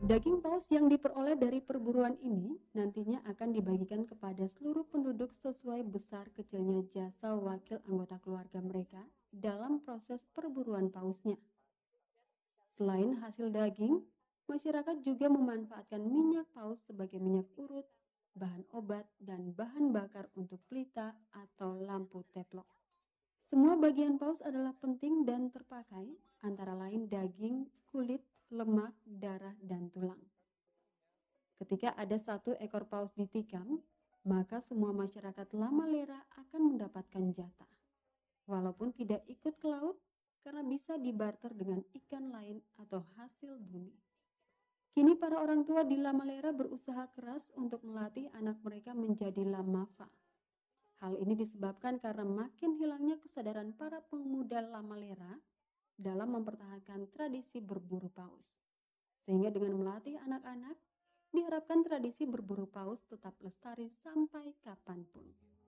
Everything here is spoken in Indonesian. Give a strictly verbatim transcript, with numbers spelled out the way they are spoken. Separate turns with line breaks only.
Daging paus yang diperoleh dari perburuan ini nantinya akan dibagikan kepada seluruh penduduk sesuai besar kecilnya jasa wakil anggota keluarga mereka dalam proses perburuan pausnya. Selain hasil daging, masyarakat juga memanfaatkan minyak paus sebagai minyak urut, bahan obat, dan bahan bakar untuk pelita atau lampu teplok. Semua bagian paus adalah penting dan terpakai, antara lain daging, kulit, lemak, darah, dan tulang. Ketika ada satu ekor paus ditikam, maka semua masyarakat Lamalera akan mendapatkan jatah. Walaupun tidak ikut ke laut, karena bisa dibarter dengan ikan lain atau hasil bumi. Kini para orang tua di Lamalera berusaha keras untuk melatih anak mereka menjadi Lamafa. Hal ini disebabkan karena makin hilangnya kesadaran para pemuda Lamalera dalam mempertahankan tradisi berburu paus. Sehingga dengan melatih anak-anak, diharapkan tradisi berburu paus tetap lestari sampai kapanpun.